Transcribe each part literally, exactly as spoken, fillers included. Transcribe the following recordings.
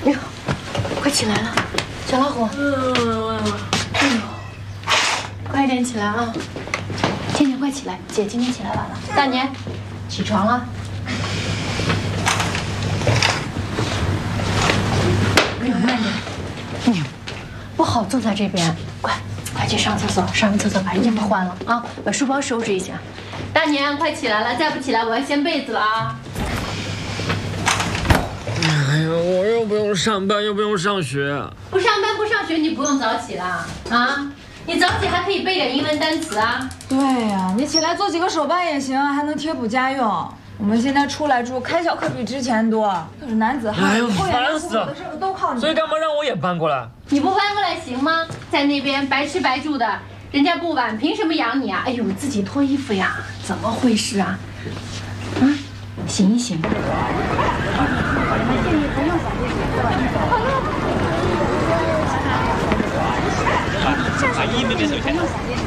哎呦，快起来了，小老虎。嗯。哎呦，快点起来啊！天天快起来，姐今天起来晚了。大年，起床了。哎呦，慢点。嗯，不好坐在这边，快快去上厕所，上完厕所把衣服换了啊，把书包收拾一下。大年，快起来了，再不起来我要掀被子了啊！ 哎呀，我又不用上班，又不用上学。 不上班不上学，你不用早起啦啊！你早起还可以背点英文单词啊。 对呀、啊，你起来做几个手办也行，还能贴补家用。我们现在出来住，开销可比之前多。可是男子汉， 哎呦， 后烦死了！ 的事都靠你。 所以干嘛让我也搬过来？ 你不搬过来行吗？在那边白吃白住的，人家不晚，凭什么养你啊？哎呦，自己脱衣服呀，怎么回事啊？啊，醒一醒。 阿姨那边是有钱的。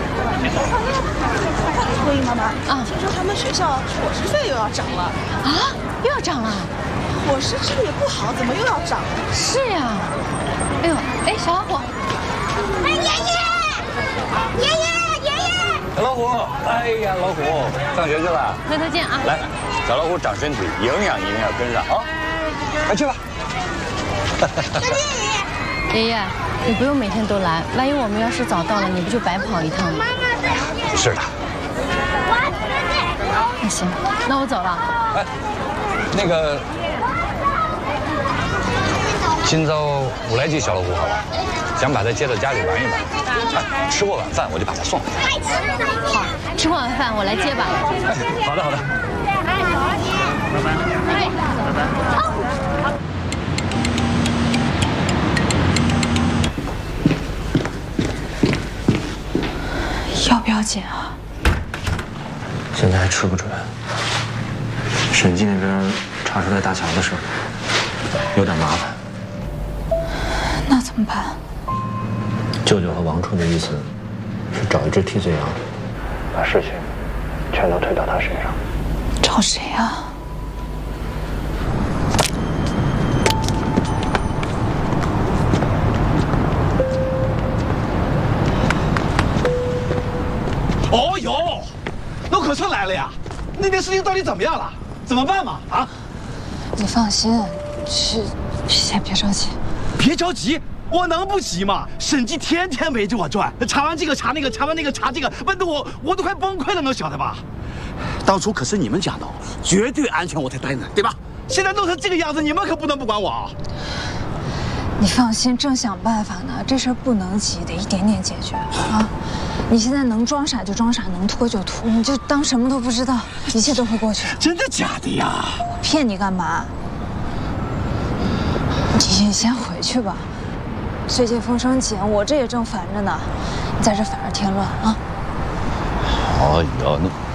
托伊妈妈， 啊， 听说他们学校伙食费又要涨了啊，又要涨了？ 伙食吃的也不好，怎么又要涨了？ 是呀。哎呦，哎，小老虎。 哎，爷爷，爷爷，爷爷。 小老虎，哎呀，老虎，上学去了？ 回头见啊。 来，小老虎长身体，营养一定要跟上啊！快去吧。 再见，爷爷。 爷爷，你不用每天都来，万一我们要是早到了，你不就白跑一趟吗？ 不是的。 那行，那我走了。 哎，那个，今早我来接小老虎，好吧？想把他接到家里玩一玩。哎，吃过晚饭我就把他送回来。 好，吃过晚饭我来接吧。 哎，好的好的。 拜拜。 哎， 拜拜。好。 要不要紧啊？ 现在还吃不准。审计那边查出来大乔的事，有点麻烦。 那怎么办？ 舅舅和王处的意思是找一只替罪羊，把事情全都推到他身上。 找谁啊？ 哦哟，那可算来了呀！那件事情到底怎么样了？怎么办嘛？啊？ 你放心，是先别着急。 别着急，我能不急吗？审计天天围着我转，查完这个查那个，查完那个查这个，问得我我都快崩溃了，能晓得吧？当初可是你们讲的，绝对安全我才答应的，对吧？现在弄成这个样子，你们可不能不管我啊！ 你放心，正想办法呢。这事儿不能急，得一点点解决啊！你现在能装傻就装傻，能拖就拖，你就当什么都不知道，一切都会过去。 真的假的呀？ 我骗你干嘛？你先回去吧。最近风声紧，我这也正烦着呢，你在这反而添乱啊！ 哦哟，那。